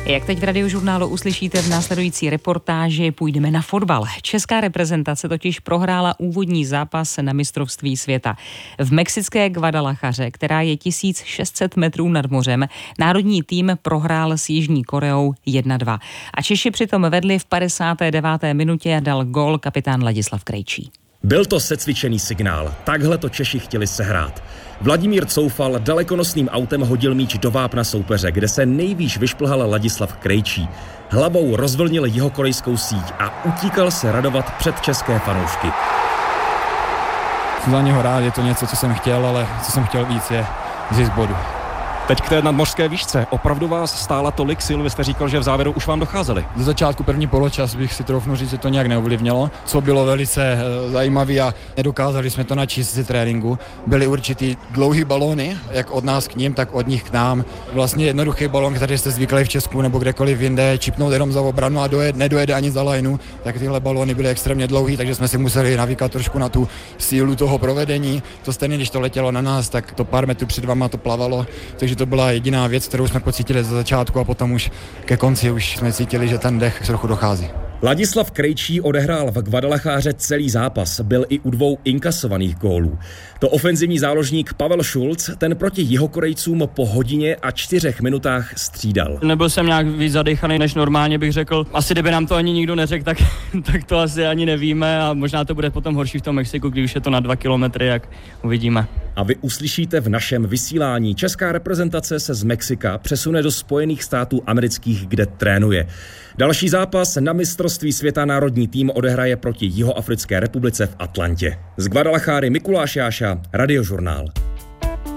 Jak teď v Radiožurnálu uslyšíte v následující reportáži, půjdeme na fotbal. Česká reprezentace totiž prohrála úvodní zápas na mistrovství světa. V mexické Guadalajaře, která je 1600 metrů nad mořem, národní tým prohrál s Jižní Koreou 1-2. A Češi přitom vedli v 59. minutě a dal gól kapitán Ladislav Krejčí. Byl to secvičený signál, takhle to Češi chtěli sehrát. Vladimír Coufal dalekonosným autem hodil míč do vápna soupeře, kde se nejvýš vyšplhal Ladislav Krejčí. Hlavou rozvlnil jihokorejskou síť a utíkal se radovat před české fanoušky. Jsem za něho rád, je to něco, co jsem chtěl, ale co jsem chtěl víc je získat bodu. Teď k té nadmořské výšce. Opravdu vás stála tolik sil, vy jste říkal, že v závěru už vám docházeli. Do začátku první poločas bych si troufnu říct, že to nějak neovlivnilo, co bylo velice zajímavé a nedokázali jsme to načíst z tréninku. Byly určitý dlouhý balóny, jak od nás k ním, tak od nich k nám. Vlastně jednoduchý balón, který jste zvyklí v Česku nebo kdekoliv jinde, čipnout jenom za obranu a nedojede ani za lajnu, tak tyhle balóny byly extrémně dlouhý, takže jsme si museli navíkat trošku na tu sílu toho provedení. To stejně, když to letělo na nás, tak to pár metrů před váma to plavalo, takže to byla jediná věc, kterou jsme pocítili ze začátku a potom už ke konci už jsme cítili, že ten dech trochu dochází. Ladislav Krejčí odehrál v Guadalajáře celý zápas, byl i u 2 inkasovaných gólů. To ofenzivní záložník Pavel Šulc, ten proti Jihokorejcům po hodině a 4 minutách střídal. Nebyl jsem nějak víc zadechaný, než normálně bych řekl. Asi kdyby nám to ani nikdo neřekl, tak to asi ani nevíme a možná to bude potom horší v tom Mexiku, když už je to na 2 kilometry, jak uvidíme. A vy uslyšíte v našem vysílání. Česká reprezentace se z Mexika přesune do Spojených států amerických, kde trénuje. Další zápas na mistrovství světa národní tým odehraje proti Jihoafrické republice v Atlantě. Z Guadalajáry Mikuláš Jáša, Radiožurnál.